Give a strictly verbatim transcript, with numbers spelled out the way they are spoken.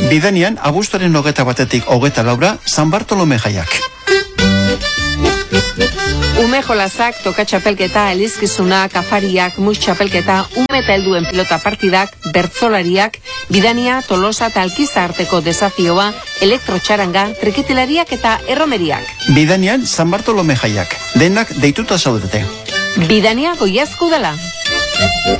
Bidanian, abuztuaren hogeta batetik hogeta laura, San Bartolome jaiak. Ume jolazak, toka txapelketa, elizkizunak, afariak, mus txapelketa, ume eta helduen pilota partidak, bertzolariak, Bidania, Tolosa eta Alkiza arteko desafioa, elektrotxaranga, trikitilariak eta erromeriak. Bidanian, San Bartolome jaiak. Denak deituta zaudete. Bidania goiazko dela.